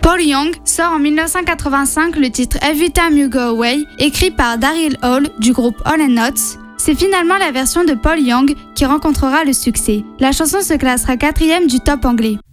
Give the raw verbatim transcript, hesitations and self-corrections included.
Paul Young sort en dix-neuf cent quatre-vingt-cinq le titre Every Time You Go Away, écrit par Daryl Hall du groupe Hall and Oates. C'est finalement la version de Paul Young qui rencontrera le succès. La chanson se classera quatrième du top anglais.